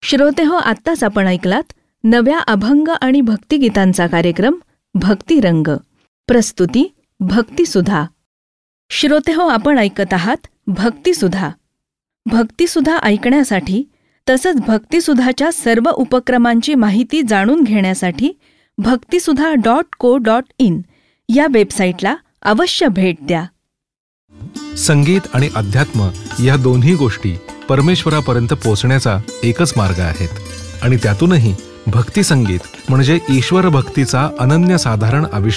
श्रोते हो, आत्ताच आपण ऐकलात नव्या अभंग आणि भक्तिगीतांचा कार्यक्रम भक्तिरंग. प्रस्तुती भक्तिसुधा. श्रोते हो, आपण ऐकत आहात भक्तिसुधा. भक्तिसुधा ऐकण्यासाठी तसंच भक्तिसुधाच्या सर्व उपक्रमांची माहिती जाणून घेण्यासाठी भक्तिसुधा.co.in या वेबसाईटला अवश्य भेट द्या. संगीत आणि अध्यात्म या दोन्ही गोष्टी परमेश्वरापर्यंत पोहोचण्याचा एकच मार्ग आहेत आणि त्यातूनही भक्ती संगीत म्हणजे ईश्वर भक्तीचा अनन्यसाधारण आविष्कार